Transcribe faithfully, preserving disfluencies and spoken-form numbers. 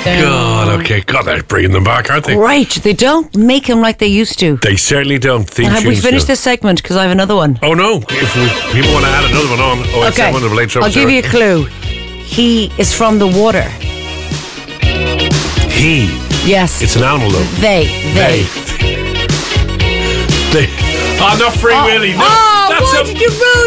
God, okay. God, they're bringing them back, aren't they? Right. They don't make them like they used to. They certainly don't. Theme Have we tunes finished do. this segment? Because I have another one. Oh, no. If we, people want to add another one on, oh, Okay. one of the late I'll give you a clue. He is from the water. He. Yes. It's an animal, though. They. They. They. they. Oh, not Free Oh, Willy. No. oh, That's why a, did you ruin